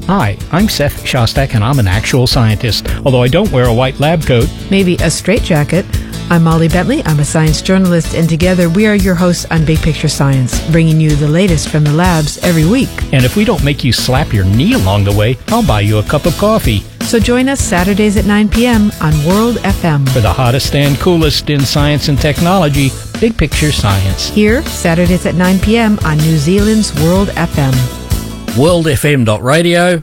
Hi, I'm Seth Shostak, and I'm an actual scientist, although I don't wear a white lab coat. Maybe a straitjacket. I'm Molly Bentley. I'm a science journalist, and together we are your hosts on Big Picture Science, bringing you the latest from the labs every week. And if we don't make you slap your knee along the way, I'll buy you a cup of coffee. So join us Saturdays at 9 p.m. on World FM. For the hottest and coolest in science and technology, Big Picture Science. Here, Saturdays at 9 p.m. on New Zealand's World FM. worldfm.radio